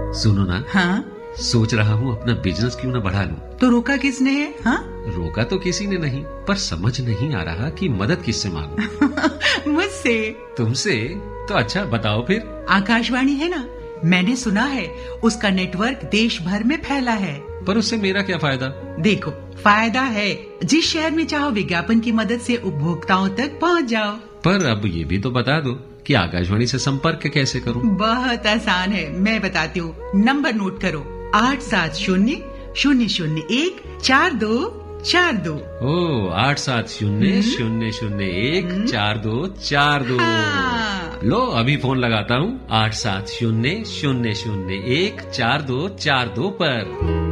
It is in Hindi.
सुनो ना, हाँ? सोच रहा हूँ अपना बिजनेस क्यों ना बढ़ा लूं। तो रोका किसने है? हाँ? रोका तो किसी ने नहीं, पर समझ नहीं आ रहा कि मदद किससे मांगूं। मुझसे। तुमसे? तो अच्छा बताओ फिर। आकाशवाणी है ना, मैंने सुना है उसका नेटवर्क देश भर में फैला है। पर उससे मेरा क्या फायदा? देखो, फायदा है, जिस शहर में चाहो विज्ञापन की मदद से उपभोक्ताओं तक पहुंच जाओ। पर अब ये भी तो बता दो कि आकाशवाणी से संपर्क कैसे करूं? बहुत आसान है, मैं बताती हूँ। नंबर नोट करो, 870-001-4242। ओ, 870-001-4242। हाँ। लो अभी फोन लगाता हूँ 870-001-4242 पर।